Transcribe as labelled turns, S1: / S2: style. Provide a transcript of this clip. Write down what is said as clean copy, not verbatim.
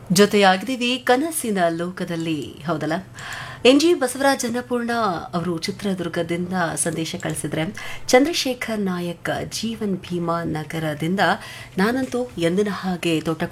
S1: ಜೊತೆಯಾಗಿದ್ದೀವಿ ಕನಸಿನ ಲೋಕದಲ್ಲಿ ಹೌದಲ್ಲ. NG ಬಸವರಾಜ್ ಅನ್ನಪೂರ್ಣ ಅವರು ಚಿತ್ರದುರ್ಗದಿಂದ ಸಂದೇಶ ಕಳಿಸಿದ್ರೆ, ಚಂದ್ರಶೇಖರ್ ನಾಯಕ್ ಜೀವನ್ ಭೀಮಾ ನಗರದಿಂದ ನಾನಂತೂ ಎಂದಿನ ಹಾಗೆ ತೋಟ